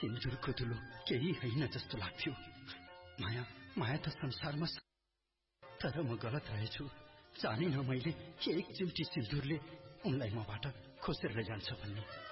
सिन्दुरको धुलो केही होइन जस्तो लाग्थ्यो। माया माया त संसारमा छ, तर म गलत रहेछु। जानिन मैले एकचोटि सिन्दुरले उनलाई मबाट खोसेर जान्छ भन्ने।